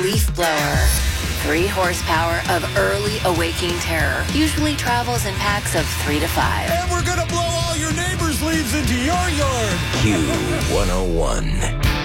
leaf blower. 3 horsepower of early awaking terror. Usually travels in packs of 3 to 5. And we're going to blow all your neighbors' leaves into your yard. Q101.